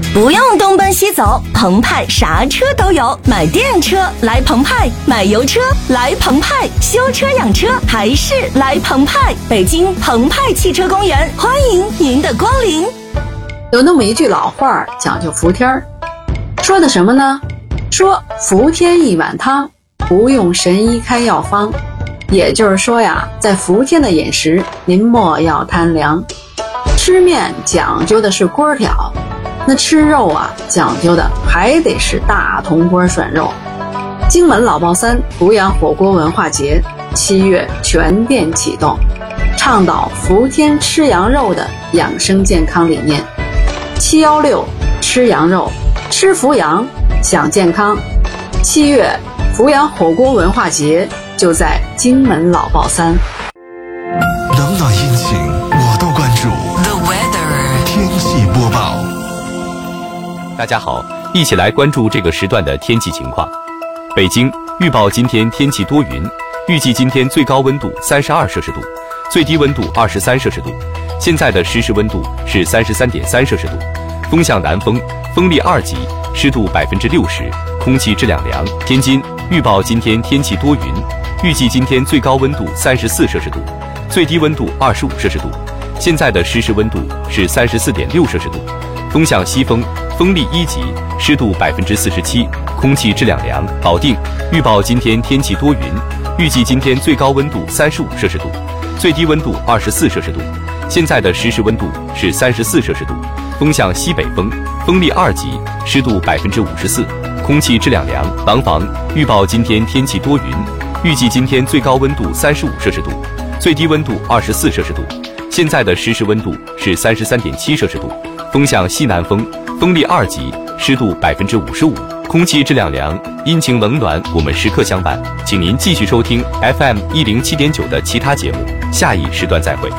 不用东奔西走，澎湃啥车都有，买电车来澎湃，买油车来澎湃，修车养车还是来澎湃。北京澎湃汽车公园，欢迎您的光临。 有那么一句老话讲究服天儿，说的什么呢？说服天一碗汤，不用神医开药方。也就是说呀，在伏天的饮食，您莫要贪凉。吃面讲究的是锅挑，那吃肉啊，讲究的还得是大铜锅涮肉。荆门老爆三阜阳火锅文化节7月全店启动，倡导伏天吃羊肉的养生健康理念。716吃羊肉，吃伏阳，享健康。7月阜阳火锅文化节就在荆门老爆三。 冷暖阴晴我都关注。 The weather 天气播报。 大家好，一起来关注这个时段的天气情况。北京预报今天天气多云，预计今天最高温度32摄氏度，最低温度23摄氏度。现在的实时温度是33.3摄氏度，风向南风，风力2级，湿度60%，空气质量良。天津预报今天天气多云，预计今天最高温度34摄氏度，最低温度25摄氏度。现在的实时温度是34.6摄氏度，风向西风，风力1级，湿度47%，空气质量良。保定预报今天天气多云，预计今天最高温度35摄氏度，最低温度24摄氏度。现在的实时温度是34摄氏度，风向西北风，风力2级，湿度54%，空气质量良。廊坊预报今天天气多云，预计今天最高温度35摄氏度，最低温度24摄氏度。现在的实时温度是33.7摄氏度，风向西南风，风力2级，湿度55%，空气质量良。阴晴冷暖我们时刻相伴，请您继续收听 FM 107.9的其他节目，下一时段再会。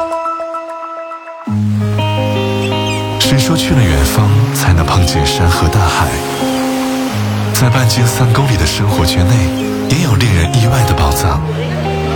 谁说去了远方才能碰见山河大海？在半径3公里的生活圈内，也有令人意外的宝藏。